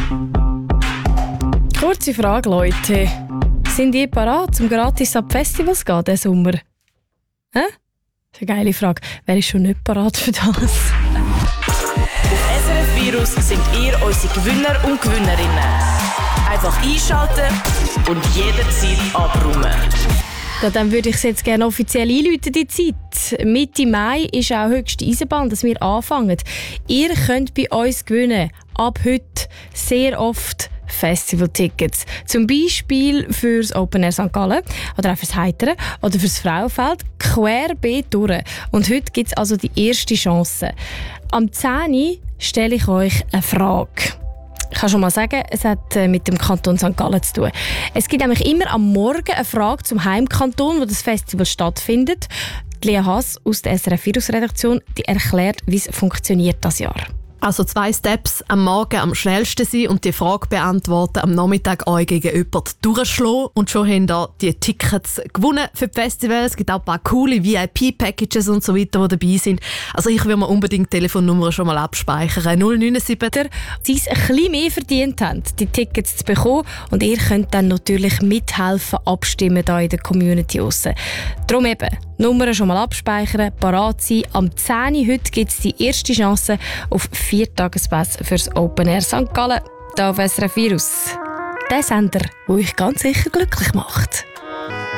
Kurze Frage, Leute. Sind ihr bereit, zum gratis ab Festivals zu gehen diesen Sommer? Hä? Das ist eine geile Frage. Wer ist schon nicht bereit für das? Auf SRF Virus sind ihr unsere Gewinner und Gewinnerinnen. Einfach einschalten und jederzeit abräumen. Ja, dann würde ich es jetzt gerne offiziell einläuten, die Zeit. Mitte Mai ist auch höchste Eisenbahn, dass wir anfangen. Ihr könnt bei uns gewinnen. Ab heute sehr oft Festivaltickets. Zum Beispiel fürs Open Air St. Gallen oder auch fürs Heitere oder fürs Frauenfeld. Querbeet durch. Und heute gibt es also die erste Chance. Am 10 Uhr stelle ich euch eine Frage. Ich kann schon mal sagen, es hat mit dem Kanton St. Gallen zu tun. Es gibt nämlich immer am Morgen eine Frage zum Heimkanton, wo das Festival stattfindet. Die Lea Haas aus der SRF Virus-Redaktion erklärt, wie es funktioniert das Jahr. Also 2 Steps: am Morgen am schnellsten sein und die Frage beantworten, am Nachmittag euch gegen jemanden durchschlagen. Und schon haben ihr die Tickets gewonnen für die Festivals. Es gibt auch ein paar coole VIP-Packages und so weiter, die dabei sind. Also ich will mir unbedingt die Telefonnummer schon mal abspeichern. 079. Sie es ein bisschen mehr verdient haben, die Tickets zu bekommen. Und ihr könnt dann natürlich mithelfen, abstimmen hier in der Community raus. Darum eben, Nummern schon mal abspeichern, parat sein. Am 10 Uhr heute gibt es die erste Chance auf 4 Tagespässe fürs Open Air St. Gallen. Hier auf SRF Virus. Der Sender, der euch ganz sicher glücklich macht.